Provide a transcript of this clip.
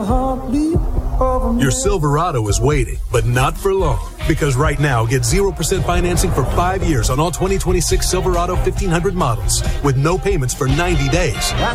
Your Silverado is waiting, but not for long. Because right now, get 0% financing for 5 years on all 2026 Silverado 1500 models with no payments for 90 days.